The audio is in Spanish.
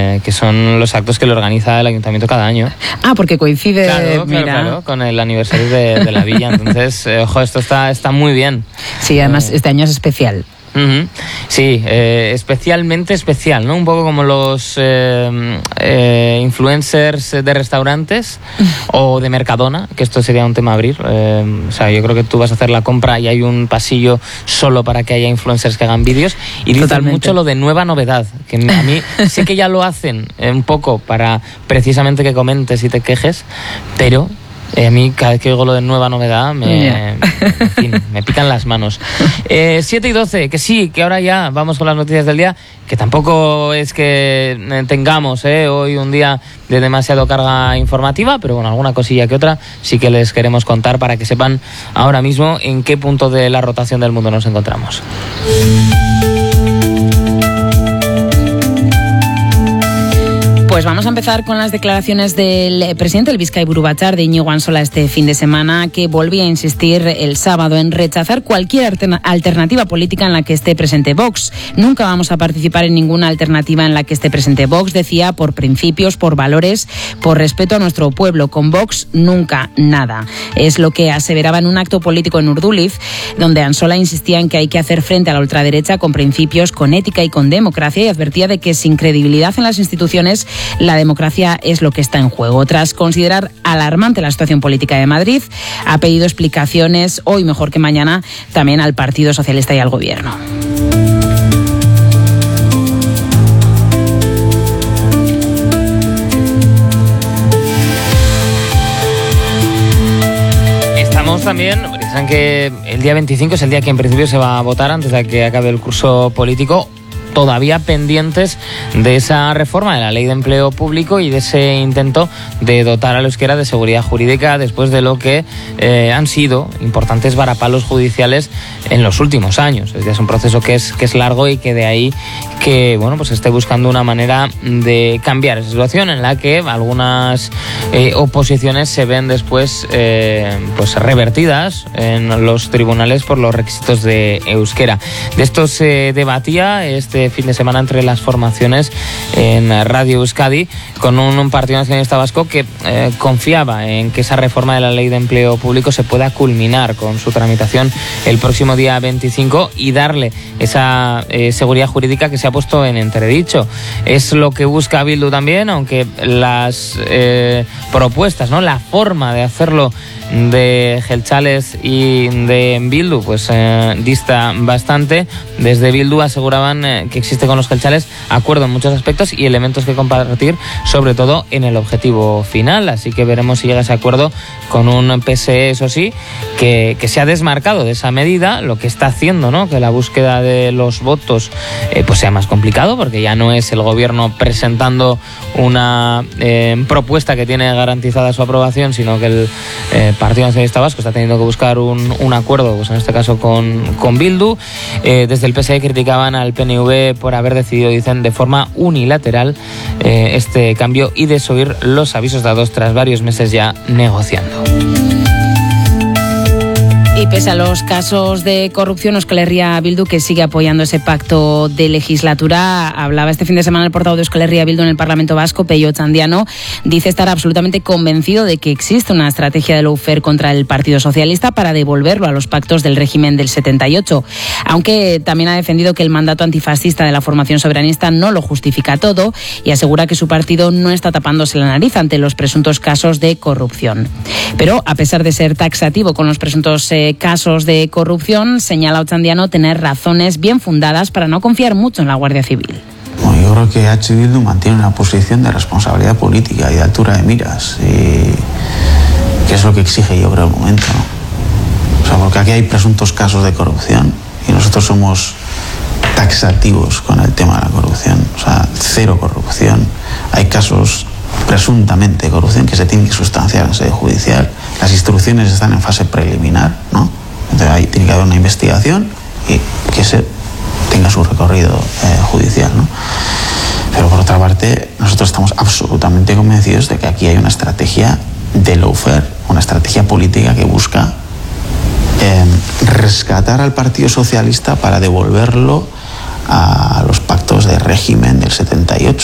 que son los actos que le organiza el ayuntamiento cada año. Porque coincide, claro, con el aniversario de la villa. Entonces, esto está muy bien. Sí, además este año es especial. Uh-huh. Sí, especialmente especial, ¿no? Un poco como los influencers de restaurantes o de Mercadona, que esto sería un tema a abrir. Yo creo que tú vas a hacer la compra y hay un pasillo solo para que haya influencers que hagan vídeos. Y dicen mucho lo de nueva novedad, que a mí sé que ya lo hacen un poco para precisamente que comentes y te quejes, pero... a mí cada vez que oigo lo de nueva novedad me pican las manos. 7:12, que sí, que ahora ya vamos con las noticias del día, que tampoco es que tengamos hoy un día de demasiado carga informativa, pero bueno, alguna cosilla que otra sí que les queremos contar para que sepan ahora mismo en qué punto de la rotación del mundo nos encontramos. Pues vamos a empezar con las declaraciones del presidente del Bizkaiburu Batzar, de Iñigo Ansola, este fin de semana, que volvía a insistir el sábado en rechazar cualquier alternativa política en la que esté presente Vox. Nunca vamos a participar en ninguna alternativa en la que esté presente Vox, decía, por principios, por valores, por respeto a nuestro pueblo. Con Vox nunca nada. Es lo que aseveraba en un acto político en Urduliz, donde Ansola insistía en que hay que hacer frente a la ultraderecha con principios, con ética y con democracia, y advertía de que sin credibilidad en las instituciones la democracia es lo que está en juego. Tras considerar alarmante la situación política de Madrid, ha pedido explicaciones hoy mejor que mañana también al Partido Socialista y al Gobierno. Estamos también, dicen que el día 25 es el día que en principio se va a votar antes de que acabe el curso político, todavía pendientes de esa reforma de la Ley de Empleo Público y de ese intento de dotar al euskera de seguridad jurídica después de lo que han sido importantes varapalos judiciales en los últimos años. Es un proceso que es largo y que de ahí que se esté buscando una manera de cambiar esa situación en la que algunas oposiciones se ven después revertidas en los tribunales por los requisitos de euskera. De esto se debatía este fin de semana entre las formaciones en Radio Euskadi con un Partido Nacionalista Vasco que confiaba en que esa reforma de la Ley de Empleo Público se pueda culminar con su tramitación el próximo día 25 y darle esa seguridad jurídica que se ha puesto en entredicho. Es lo que busca Bildu también, aunque las propuestas, la forma de hacerlo de Jeltzales y de Bildu dista bastante. Desde Bildu aseguraban que existe con los Jeltzales acuerdo en muchos aspectos y elementos que compartir, sobre todo en el objetivo final, así que veremos si llega ese acuerdo con un PSE, eso sí, que se ha desmarcado de esa medida, lo que está haciendo que la búsqueda de los votos sea más complicado, porque ya no es el gobierno presentando una propuesta que tiene garantizada su aprobación, sino que el Partido Nacionalista Vasco está teniendo que buscar un acuerdo, en este caso con Bildu. Desde el PSE criticaban al PNV por haber decidido, dicen, de forma unilateral este cambio y desoír los avisos dados tras varios meses ya negociando. Y pese a los casos de corrupción, Euskal Herria Bildu, que sigue apoyando ese pacto de legislatura, hablaba este fin de semana el portavoz de Euskal Herria Bildu en el Parlamento Vasco, Pello Otxandiano, dice estar absolutamente convencido de que existe una estrategia de lawfare contra el Partido Socialista para devolverlo a los pactos del régimen del 78, aunque también ha defendido que el mandato antifascista de la formación soberanista no lo justifica todo y asegura que su partido no está tapándose la nariz ante los presuntos casos de corrupción. Pero, a pesar de ser taxativo con los presuntos casos de corrupción, señala Otxandiano tener razones bien fundadas para no confiar mucho en la Guardia Civil. Bueno, yo creo que H. Bildu mantiene una posición de responsabilidad política y de altura de miras, que es lo que exige, yo creo, el momento, porque aquí hay presuntos casos de corrupción y nosotros somos taxativos con el tema de la corrupción, cero corrupción. Hay casos presuntamente de corrupción que se tienen que sustanciar en sede judicial. Las instrucciones están en fase preliminar, Entonces ahí tiene que haber una investigación y que tenga su recorrido judicial, Pero por otra parte, nosotros estamos absolutamente convencidos de que aquí hay una estrategia de lawfare, una estrategia política que busca rescatar al Partido Socialista para devolverlo a los pactos de régimen del 78.